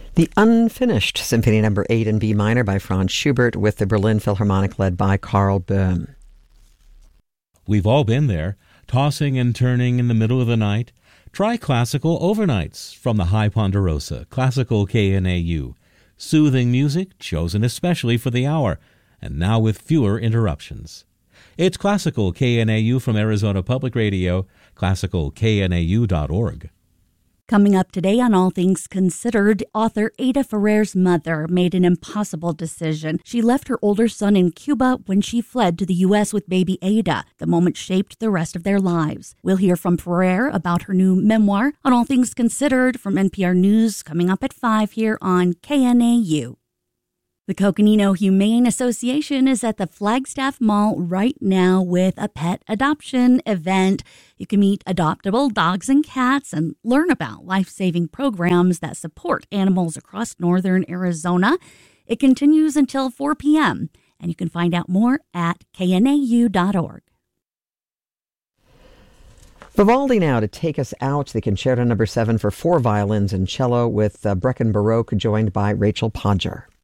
The Unfinished, Symphony No. 8 in B minor by Franz Schubert with the Berlin Philharmonic led by Karl Böhm. We've all been there, tossing and turning in the middle of the night. Try Classical Overnights from the High Ponderosa, Classical KNAU. Soothing music chosen especially for the hour, and now with fewer interruptions. It's Classical KNAU from Arizona Public Radio, classicalknau.org. Coming up today on All Things Considered, author Ada Ferrer's mother made an impossible decision. She left her older son in Cuba when she fled to the U.S. with baby Ada. The moment shaped the rest of their lives. We'll hear from Ferrer about her new memoir on All Things Considered from NPR News coming up at 5 here on KNAU. The Coconino Humane Association is at the Flagstaff Mall right now with a pet adoption event. You can meet adoptable dogs and cats and learn about life-saving programs that support animals across northern Arizona. It continues until 4 p.m., and you can find out more at knau.org. Vivaldi now to take us out, the Concerto No. 7 for 4 violins and cello with Brecken Baroque joined by Rachel Podger.